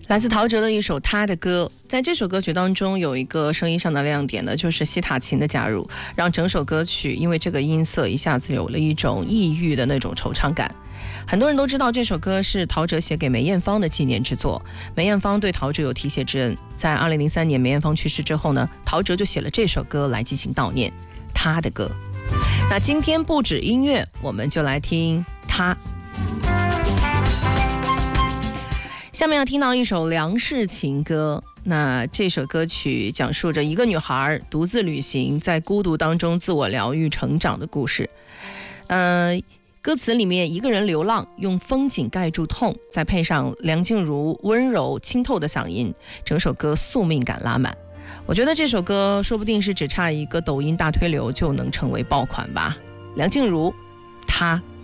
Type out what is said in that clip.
来自陶喆的一首《他的歌》。在这首歌曲当中有一个声音上的亮点呢，就是西塔琴的加入，让整首歌曲因为这个音色一下子有了一种异域的那种惆怅感。很多人都知道这首歌是陶喆写给梅艳芳的纪念之作，梅艳芳对陶喆有提携之恩。在2003年梅艳芳去世之后呢，陶喆就写了这首歌来进行悼念，他的歌。那今天不止音乐，我们就来听他。下面要听到一首梁氏情歌，那这首歌曲讲述着一个女孩独自旅行，在孤独当中自我疗愈成长的故事。歌词里面一个人流浪，用风景盖住痛，再配上梁静茹温柔清透的嗓音，整首歌宿命感拉满。我觉得这首歌说不定是只差一个抖音大推流就能成为爆款吧。梁静茹，她